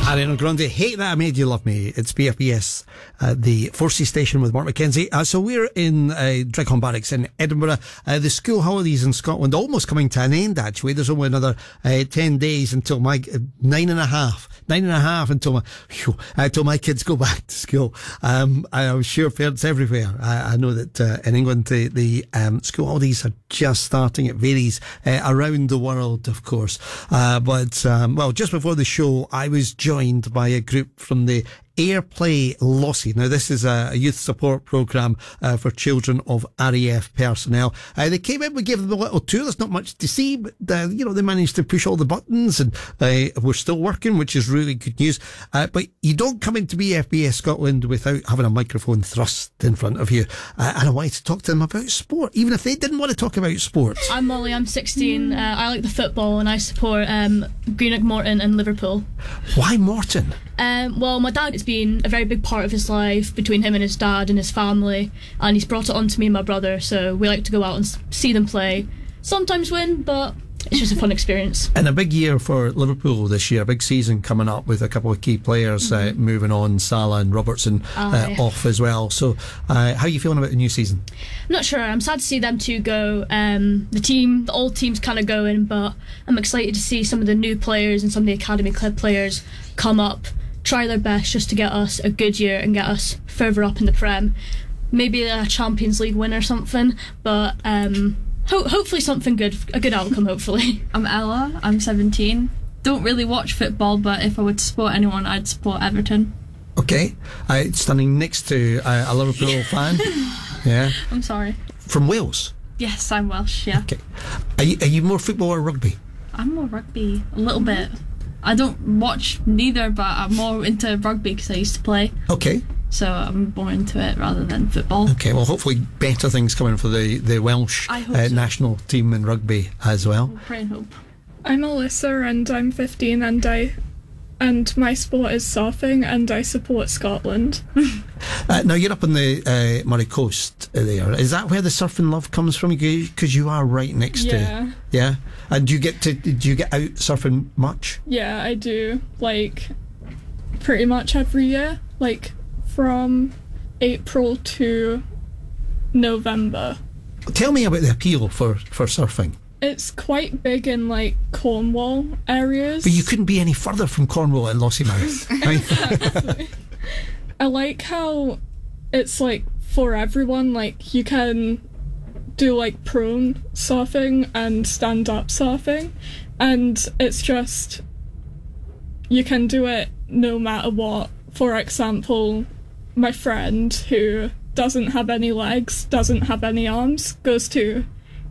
Ariana Grande, Hate That I Made You Love Me. It's BFBS, the Forsey station with Mark McKenzie. So we're in Dreghorn Barracks in Edinburgh. The school holidays in Scotland almost coming to an end, actually. There's only another 10 days until my nine and a half until my kids go back to school. I'm sure parents everywhere. I know that in England the school holidays are just starting. It varies around the world, of course. But just before the show, I was joined by a group from the Airplay Lossy. Now, this is a youth support programme for children of RAF personnel. They came in, we gave them a little tour. There's not much to see, but they managed to push all the buttons, and we're still working, which is really good news. But you don't come into BFBS Scotland without having a microphone thrust in front of you. And I wanted to talk to them about sport, even if they didn't want to talk about sport. I'm Molly, I'm 16. I like the football, and I support Greenock Morton and Liverpool. Why Morton? Well, my dad, it's been a very big part of his life between him and his dad and his family, and he's brought it on to me and my brother, so we like to go out and see them play. Sometimes win, but it's just a fun experience. And a big year for Liverpool this year, a big season coming up with a couple of key players moving on, Salah and Robertson off as well. So how are you feeling about the new season? I'm not sure. I'm sad to see them two go. The old team's kind of going, but I'm excited to see some of the new players and some of the academy club players come up, try their best just to get us a good year and get us further up in the Prem. Maybe a Champions League win or something, but hopefully something good, a good outcome, hopefully. I'm Ella, I'm 17. Don't really watch football, but if I would support anyone, I'd support Everton. Okay, standing next to a Liverpool fan. Yeah. I'm sorry. From Wales? Yes, I'm Welsh, yeah. Okay. Are you more football or rugby? I'm more rugby, a little bit. I don't watch neither, but I'm more into rugby because I used to play. Okay. So I'm more into it rather than football. Okay, well, hopefully better things coming for the Welsh national team in rugby as well. We'll pray and hope. I'm Alyssa and I'm 15 and my sport is surfing and I support Scotland. Now you're up on the Murray Coast there. Is that where the surfing love comes from? Because you are right next to. Yeah. And do you get out surfing much? Yeah, I do. Like pretty much every year. Like from April to November. Tell me about the appeal for surfing. It's quite big in like Cornwall areas. But you couldn't be any further from Cornwall and Lossiemouth. Exactly. I like how it's like for everyone, like you can do like prone surfing and stand-up surfing, and it's just you can do it no matter what. For example, my friend who doesn't have any legs, doesn't have any arms, goes to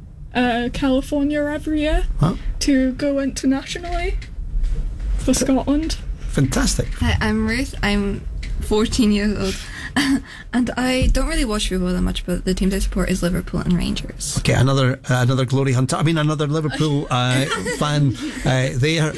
California every year to go internationally for Scotland. Fantastic. Hi, I'm Ruth. I'm 14 years old. And I don't really watch football that much, but the teams I support is Liverpool and Rangers. Okay, another glory hunter. I mean, another Liverpool fan there.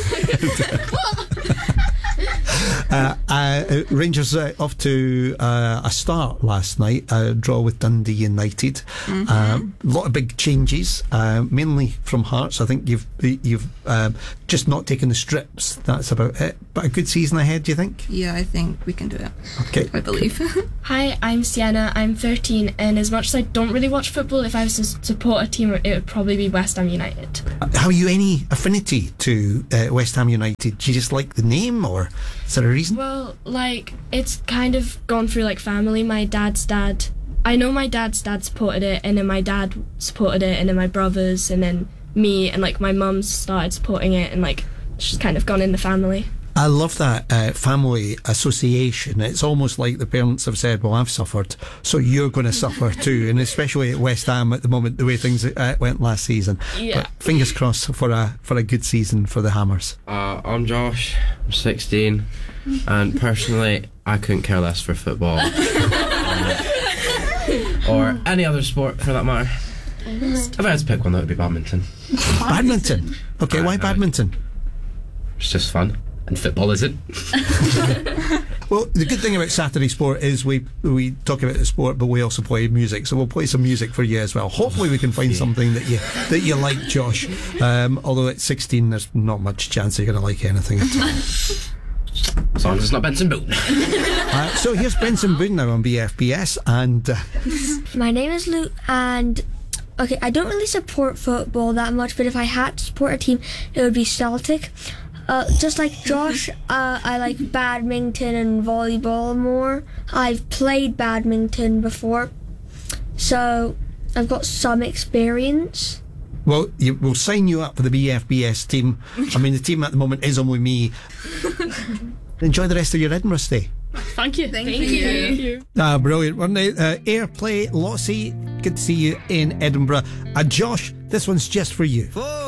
Rangers off to a start last night, a draw with Dundee United. A lot of big changes, mainly from Hearts. I think you've just not taken the strips. That's about it. But a good season ahead, do you think? Yeah, I think we can do it. Okay, I believe. Hi, I'm Sienna. I'm 13, and as much as I don't really watch football, if I was to support a team, it would probably be West Ham United. Have you any affinity to West Ham United? Do you just like the name, or is there a reason? Well, like, it's kind of gone through like family. My dad's dad, I know my dad's dad supported it, and then my dad supported it, and then my brothers, and then me, and like my mum started supporting it, and like it's just kind of gone in the family. I love that family association. It's almost like the parents have said, well, I've suffered, so you're going to suffer too. And especially at West Ham at the moment, the way things went last season. Yeah. But fingers crossed for a good season for the Hammers. I'm Josh, I'm 16, and personally, I couldn't care less for football. Or any other sport for that matter. If I had to pick one, that would be badminton. Badminton? Okay, why badminton? It's just fun. And football isn't. Well, the good thing about Saturday Sport is we talk about the sport, but we also play music. So we'll play some music for you as well. Hopefully we can find something that you like, Josh. Although at 16, there's not much chance you're going to like anything at all. As long as it's not Benson Boone. So here's Benson Boone now on BFBS, and My name is Luke, and okay, I don't really support football that much, but if I had to support a team, it would be Celtic. Just like Josh, I like badminton and volleyball more. I've played badminton before, so I've got some experience. well, we'll sign you up for the BFBS team. I mean, the team at the moment is only me. Enjoy the rest of your Edinburgh stay. Thank you. Thank you. Brilliant, wasn't it? Airplay, Lottie, good to see you in Edinburgh. And Josh, this one's just for you.